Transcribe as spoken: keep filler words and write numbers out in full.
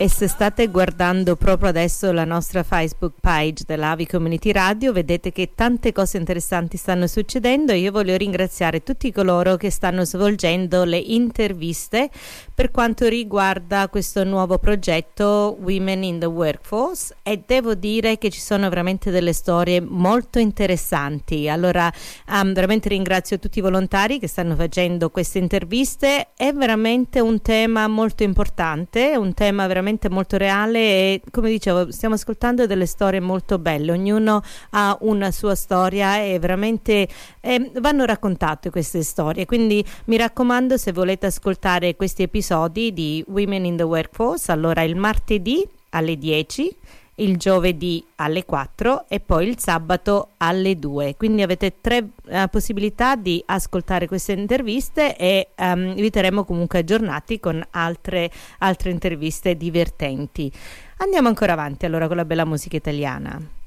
E se state guardando proprio adesso la nostra Facebook page dell'Avi Community Radio, vedete che tante cose interessanti stanno succedendo. Io voglio ringraziare tutti coloro che stanno svolgendo le interviste per quanto riguarda questo nuovo progetto Women in the Workforce, e devo dire che ci sono veramente delle storie molto interessanti. Allora um, veramente ringrazio tutti i volontari che stanno facendo queste interviste. È veramente un tema molto importante, un tema veramente molto reale, e come dicevo stiamo ascoltando delle storie molto belle, ognuno ha una sua storia e veramente eh, vanno raccontate queste storie, quindi mi raccomando, se volete ascoltare questi episodi di Women in the Workforce, allora il martedì alle dieci, il giovedì alle quattro e poi il sabato alle due, quindi avete tre uh, possibilità di ascoltare queste interviste, e um, vi terremo comunque aggiornati con altre, altre interviste divertenti. Andiamo ancora avanti allora con la bella musica italiana.